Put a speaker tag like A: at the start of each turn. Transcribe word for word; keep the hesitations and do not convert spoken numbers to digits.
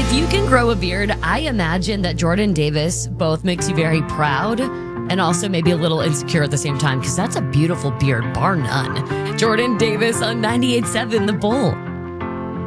A: If you can grow a beard, I imagine that Jordan Davis both makes you very proud and also maybe a little insecure at the same time, because that's a beautiful beard, bar none. Jordan Davis on ninety-eight point seven The Bull.